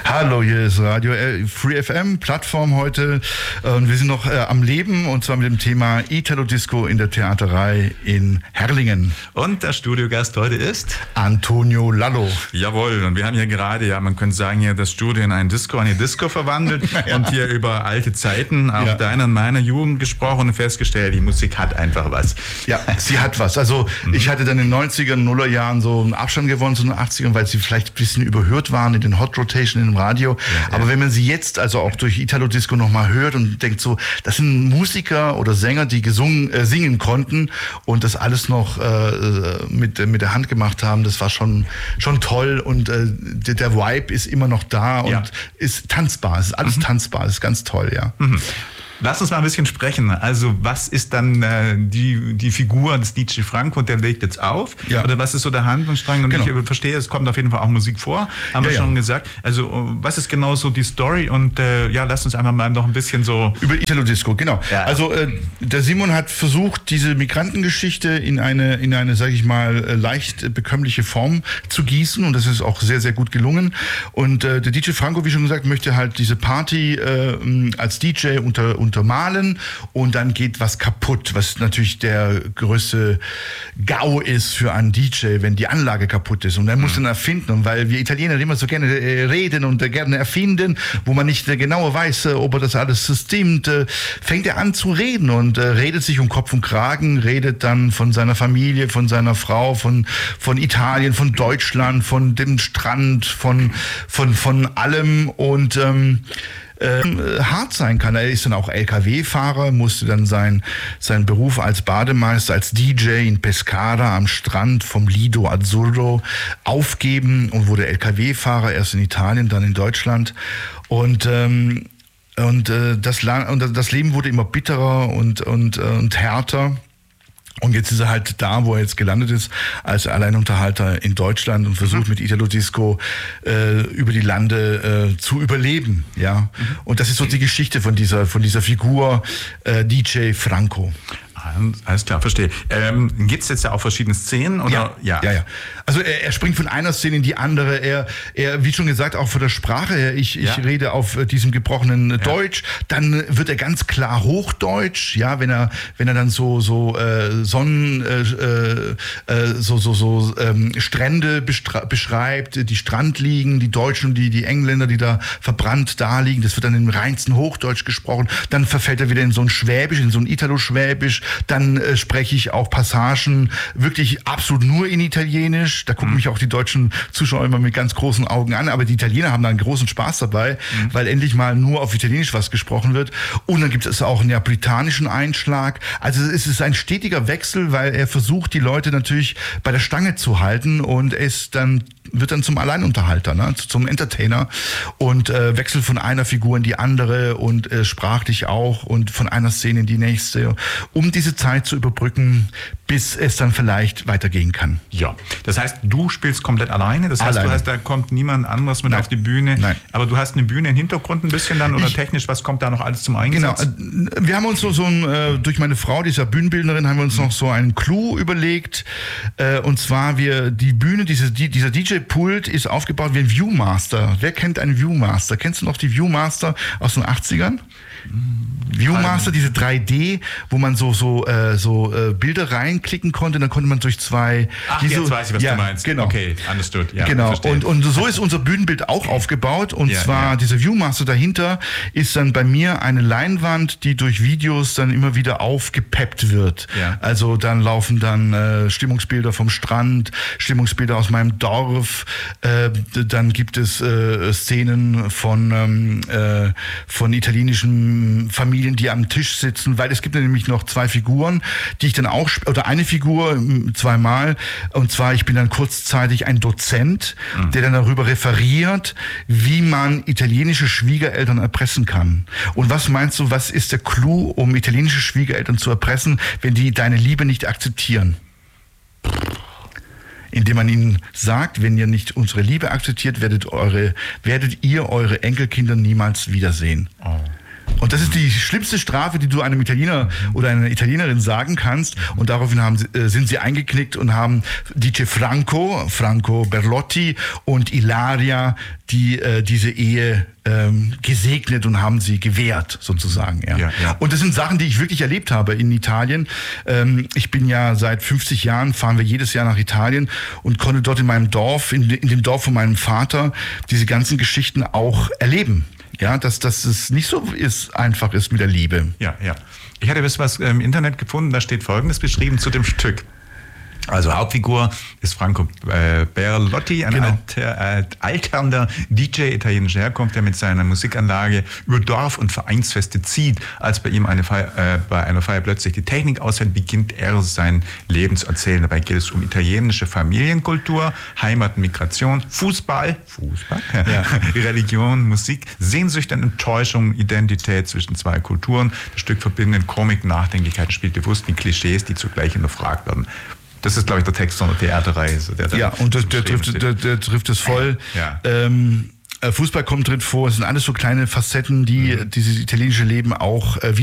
Hallo, hier ist Radio Free FM, Plattform heute. Und wir sind noch am Leben, und zwar mit dem Thema Italo Disco in der Theaterei in Herrlingen. Und der Studiogast heute ist Antonio Lallo. Jawohl, und wir haben hier gerade, man könnte sagen, hier das Studio in eine Disco verwandelt und hier über alte Zeiten, auch deiner und meiner Jugend gesprochen und festgestellt, die Musik hat einfach was. Ja, sie hat was. Also ich hatte dann in den 90er, Nullerjahren so einen Abstand gewonnen zu den 80ern, weil sie vielleicht ein bisschen überhört waren in den Hot Rotation im Radio. Ja, aber wenn man sie jetzt also auch durch Italo Disco nochmal hört und denkt so, das sind Musiker oder Sänger, die singen konnten und das alles noch mit der Hand gemacht haben, das war schon toll, und der Vibe ist immer noch da und ist tanzbar, es ist alles tanzbar, es ist ganz toll, ja. Lass uns mal ein bisschen sprechen. Also was ist dann die Figur des DJ Franco, der legt jetzt auf? Ja. Oder was ist so der Handlungsstrang? Und ich verstehe, es kommt auf jeden Fall auch Musik vor, haben wir schon gesagt. Also was ist genau so die Story? Und lass uns einfach mal noch ein bisschen so... Über Italo Disco, genau. Ja. Also der Simon hat versucht, diese Migrantengeschichte in eine, sage ich mal, leicht bekömmliche Form zu gießen, und das ist auch sehr, sehr gut gelungen. Und der DJ Franco, wie schon gesagt, möchte halt diese Party als DJ untermalen, und dann geht was kaputt, was natürlich der größte GAU ist für einen DJ, wenn die Anlage kaputt ist, und er muss dann erfinden, und weil wir Italiener immer so gerne reden und gerne erfinden, wo man nicht genau weiß, ob er das alles stimmt, fängt er an zu reden und redet sich um Kopf und Kragen, redet dann von seiner Familie, von seiner Frau, von Italien, von Deutschland, von dem Strand, von allem, und hart sein kann. Er ist dann auch LKW-Fahrer, musste dann seinen Beruf als Bademeister, als DJ in Pescara am Strand vom Lido Azzurro aufgeben und wurde LKW-Fahrer, erst in Italien, dann in Deutschland. Und das Leben wurde immer bitterer und härter. Und jetzt ist er halt da, wo er jetzt gelandet ist, als Alleinunterhalter in Deutschland und versucht mit Italo Disco über die Lande zu überleben, ja. Und das ist so die Geschichte von dieser Figur DJ Franco. Alles klar, verstehe. Gibt es jetzt ja auch verschiedene Szenen? Oder? Ja. Also er springt von einer Szene in die andere. Er wie schon gesagt, auch von der Sprache her. Ich rede auf diesem gebrochenen Deutsch. Dann wird er ganz klar Hochdeutsch. Ja, wenn er dann so Strände beschreibt, die Strandliegen, die Deutschen und die Engländer, die da verbrannt da liegen. Das wird dann im reinsten Hochdeutsch gesprochen. Dann verfällt er wieder in so ein Schwäbisch, in so ein Italo-Schwäbisch. Dann spreche ich auch Passagen wirklich absolut nur in Italienisch. Da gucken mich auch die deutschen Zuschauer immer mit ganz großen Augen an. Aber die Italiener haben da einen großen Spaß dabei, weil endlich mal nur auf Italienisch was gesprochen wird. Und dann gibt es auch einen neapolitanischen Einschlag. Also es ist ein stetiger Wechsel, weil er versucht, die Leute natürlich bei der Stange zu halten, und wird dann zum Alleinunterhalter, ne? Zum Entertainer, und wechselt von einer Figur in die andere und sprachlich auch, und von einer Szene in die nächste, um diese Zeit zu überbrücken, bis es dann vielleicht weitergehen kann. Ja, das heißt, du spielst komplett alleine? Das heißt, da kommt niemand anderes mit auf die Bühne? Nein. Aber du hast eine Bühne im Hintergrund ein bisschen dann, oder technisch, was kommt da noch alles zum Einsatz? Genau, wir haben uns durch meine Frau, dieser Bühnenbildnerin, haben wir uns noch so einen Clou überlegt, und zwar die Bühne, dieser DJ-Pult ist aufgebaut wie ein Viewmaster. Wer kennt einen Viewmaster? Kennst du noch die Viewmaster aus den 80ern? Viewmaster, diese 3D, wo man so Bilder reinklicken konnte, dann konnte man durch zwei... Jetzt weiß ich, was du meinst. Genau. Okay, understood. Ja, genau. Und so ist unser Bühnenbild auch aufgebaut, und zwar dieser Viewmaster dahinter ist dann bei mir eine Leinwand, die durch Videos dann immer wieder aufgepeppt wird. Ja. Also dann laufen dann Stimmungsbilder vom Strand, Stimmungsbilder aus meinem Dorf, dann gibt es Szenen von italienischen Familien, die am Tisch sitzen, weil es gibt nämlich noch zwei Figuren, die ich dann auch, oder eine Figur zweimal, und zwar ich bin dann kurzzeitig ein Dozent, der dann darüber referiert, wie man italienische Schwiegereltern erpressen kann. Und was meinst du, was ist der Clou, um italienische Schwiegereltern zu erpressen, wenn die deine Liebe nicht akzeptieren? Indem man ihnen sagt, wenn ihr nicht unsere Liebe akzeptiert, werdet ihr eure Enkelkinder niemals wiedersehen. Und das ist die schlimmste Strafe, die du einem Italiener oder einer Italienerin sagen kannst. Und daraufhin sind sie eingeknickt und haben DJ Franco Berlotti und Ilaria, die diese Ehe gesegnet und haben sie gewährt, sozusagen. Ja. Und das sind Sachen, die ich wirklich erlebt habe in Italien. Ich bin ja seit 50 Jahren, fahren wir jedes Jahr nach Italien und konnte dort in meinem Dorf, in dem Dorf von meinem Vater, diese ganzen Geschichten auch erleben. Ja, dass es nicht so einfach ist mit der Liebe. Ja. Ich hatte was im Internet gefunden, da steht Folgendes beschrieben zu dem Stück. Also Hauptfigur ist Franco Berlotti, ein alternder DJ italienischer Herkunft, der mit seiner Musikanlage über Dorf- und Vereinsfeste zieht. Als bei ihm bei einer Feier plötzlich die Technik ausfällt, beginnt er sein Leben zu erzählen. Dabei geht es um italienische Familienkultur, Heimat, Migration, Fußball, Religion, Musik, Sehnsucht und Enttäuschung, Identität zwischen zwei Kulturen. Das Stück verbindet Komik, Nachdenklichkeit und spielt bewusst die Klischees, die zugleich hinterfragt werden. Das ist, glaube ich, der Text von der Theaterreise. Und der trifft es voll. Ja. Fußball kommt drin vor. Es sind alles so kleine Facetten, die dieses italienische Leben auch